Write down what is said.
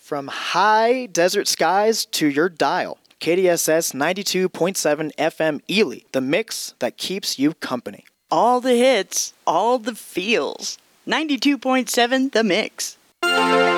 From high desert skies to your dial. KDSS 92.7 FM Ely, the mix that keeps you company. All the hits, all the feels. 92.7 The Mix.